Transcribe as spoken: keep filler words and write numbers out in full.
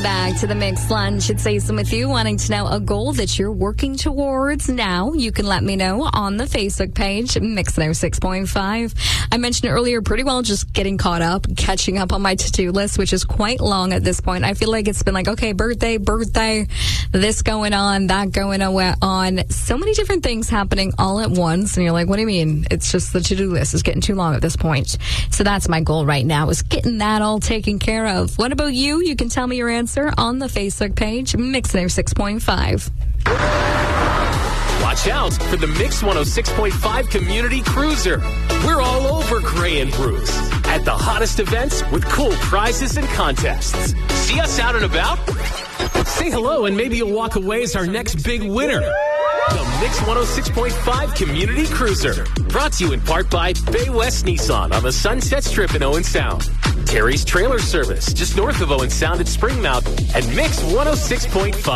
Back to the Mixed Lunch. It's Jason with you, wanting to know a goal that you're working towards now. You can let me know on the Facebook page, Mix oh six point five. I mentioned earlier pretty well just getting caught up, catching up on my to-do list, which is quite long at this point. I feel like it's been like, okay, birthday, birthday, this going on, that going on. So many different things happening all at once. And you're like, what do you mean? It's just the to-do list is getting too long at this point. So that's my goal right now, is getting that all taken care of. What about you? You can tell me your answer on the Facebook page, Mix oh six point five. Watch out for the Mix one oh six point five Community Cruiser. We're all over Gray and Bruce at the hottest events with cool prizes and contests. See us out and about? Say hello and maybe you'll walk away as our next big winner. The Mix one oh six point five Community Cruiser. Brought to you in part by Bay West Nissan on the Sunset Strip in Owen Sound. Terry's Trailer Service, just north of Owen Sound at Spring Mount, and Mix one oh six point five.